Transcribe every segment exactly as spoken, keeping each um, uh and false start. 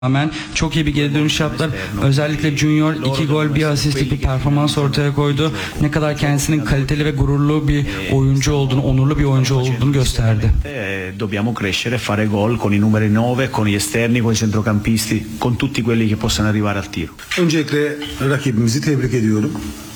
Rağmen çok iyi bir geri dönüş yaptılar. Özellikle Junior iki gol bir asistlik bir performans ortaya koydu. Ne kadar kendisinin kaliteli ve gururlu bir oyuncu olduğunu, onurlu bir oyuncu olduğunu gösterdi. Dobbiamo crescere, fare gol con i numeri nove, con gli esterni, con i centrocampisti, con tutti quelli che possano arrivare al tiro. Öncelikle rakibimizi tebrik ediyorum.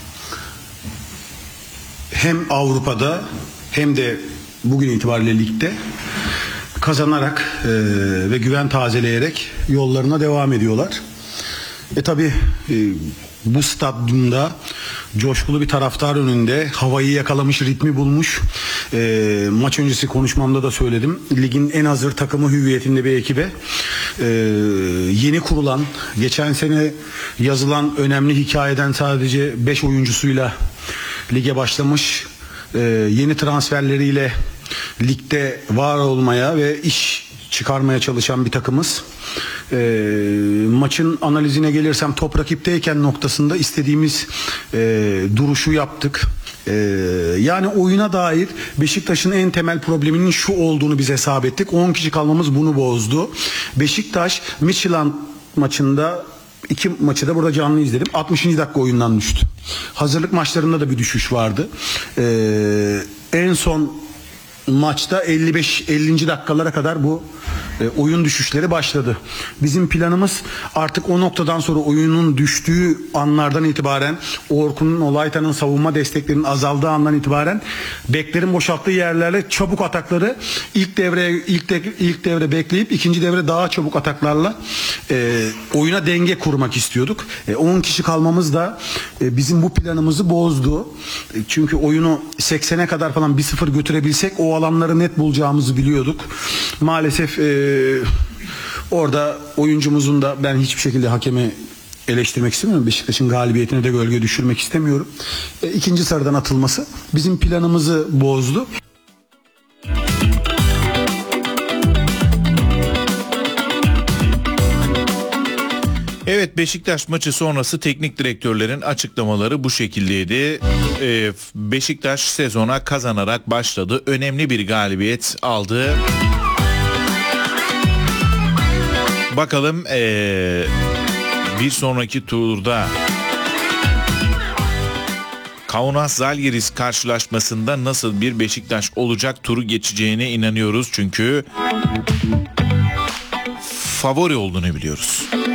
Hem Avrupa'da hem de bugün itibariyle ligde kazanarak e, ve güven tazeleyerek yollarına devam ediyorlar. E tabi e, bu stadyumda coşkulu bir taraftar önünde havayı yakalamış, ritmi bulmuş. E, maç öncesi konuşmamda da söyledim. Ligin en hazır takımı hüviyetinde bir ekibe e, yeni kurulan, geçen sene yazılan önemli hikayeden sadece beş oyuncusuyla lige başlamış, e, yeni transferleriyle ligde var olmaya ve iş çıkarmaya çalışan bir takımız. E, maçın analizine gelirsem top rakipteyken noktasında istediğimiz e, duruşu yaptık. E, yani oyuna dair Beşiktaş'ın en temel probleminin şu olduğunu biz hesap ettik. on kişi kalmamız bunu bozdu. Beşiktaş Midtjylland maçında İki maçı da burada canlı izledim. altmışıncı dakika oyundan düştü. Hazırlık maçlarında da bir düşüş vardı. Ee, en son maçta elli beş ellinci dakikalara kadar bu e, oyun düşüşleri başladı. Bizim planımız artık o noktadan sonra oyunun düştüğü anlardan itibaren, Orkun'un, Olaytan'ın savunma desteklerinin azaldığı andan itibaren beklerin boşalttığı yerlerle çabuk atakları ilk devre ilk de, ilk devre bekleyip ikinci devre daha çabuk ataklarla e, oyuna denge kurmak istiyorduk. E, on kişi kalmamız da e, bizim bu planımızı bozdu. E, çünkü oyunu seksene kadar falan bir sıfır götürebilsek o alanları net bulacağımızı biliyorduk. Maalesef e, orada oyuncumuzun da, ben hiçbir şekilde hakemi eleştirmek istemiyorum. Beşiktaş'ın galibiyetine de gölge düşürmek istemiyorum. E, ikinci sarıdan atılması bizim planımızı bozdu. Evet, Beşiktaş maçı sonrası teknik direktörlerin açıklamaları bu şekildeydi. Ee, Beşiktaş sezona kazanarak başladı. Önemli bir galibiyet aldı. Bakalım ee, bir sonraki turda Kaunas Žalgiris karşılaşmasında nasıl bir Beşiktaş olacak, turu geçeceğine inanıyoruz. Çünkü favori olduğunu biliyoruz.